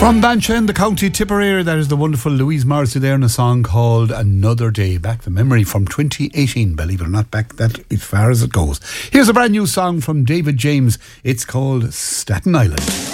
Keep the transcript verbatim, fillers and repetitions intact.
From Bancha, the County Tipperary, that is the wonderful Louise Morrissey there in a song called Another Day. Back the memory from twenty eighteen, believe it or not, back that as far as it goes. Here's a brand new song from David James. It's called Staten Island.